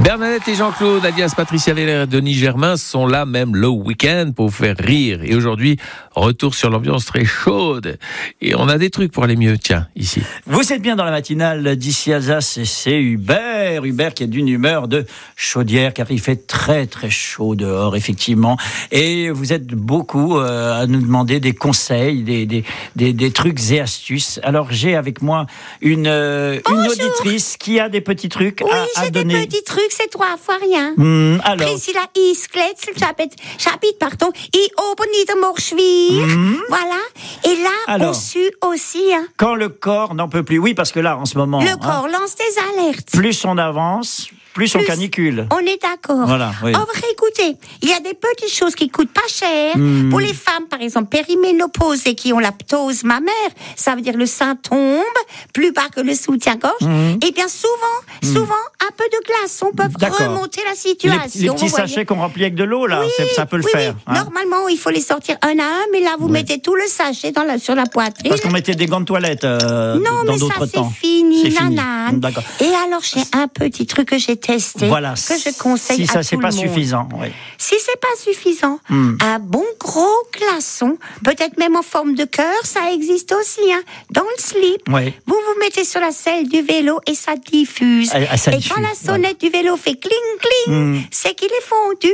Bernadette et Jean-Claude, alias Patricia Veller et Denis Germain, sont là même le week-end pour vous faire rire. Et aujourd'hui, retour sur l'ambiance très chaude. Et on a des trucs pour aller mieux, tiens, ici. Vous êtes bien dans la matinale d'ici Alsace, et c'est Hubert qui est d'une humeur de chaudière, car il fait très très chaud dehors, effectivement. Et vous êtes beaucoup à nous demander des conseils, des trucs et astuces. Alors j'ai avec moi une auditrice qui a des petits trucs à donner. Oui, j'ai des petits trucs, c'est 3 fois rien. Alors. Priscilla Iskletzelschapit, I oben Niedermorschwier. Voilà. Et là, Alors. on sue aussi. Hein. Quand le corps n'en peut plus, oui, parce que là, en ce moment, Le corps lance des alertes. plus on avance, plus on canicule. On est d'accord. Voilà, oui. En vrai, écoutez, il y a des petites choses qui coûtent pas cher. Pour les femmes, par exemple, périménopausées qui ont la ptose mammaire, ça veut dire le sein tombe plus bas que le soutien-gorge. Et bien souvent, un peu de glaçons peuvent remonter la situation. Les petits sachets qu'on remplit avec de l'eau, là, ça peut le faire. Oui. Normalement, il faut les sortir un à un, mais là, vous mettez tout le sachet sur la poitrine. Parce qu'on mettait des gants de toilette non, dans mais d'autres ça, temps. c'est fini, C'est fini. nanane. D'accord. Et alors, j'ai un petit truc que j'ai testé, Voilà. que je conseille si ça, à c'est tout pas le monde. suffisant. Oui. Si c'est pas suffisant, un bon gros glaçon, peut-être même en forme de cœur, ça existe aussi, hein, dans le slip. Oui. Vous mettez sur la selle du vélo et ça diffuse. Ça et diffuse, quand la sonnette du vélo fait cling cling, c'est qu'il est fondu.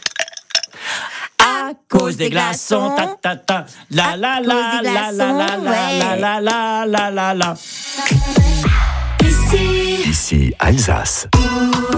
À cause des glaçons, ta ta ta, la la la la la la la la la la la. Ici Alsace.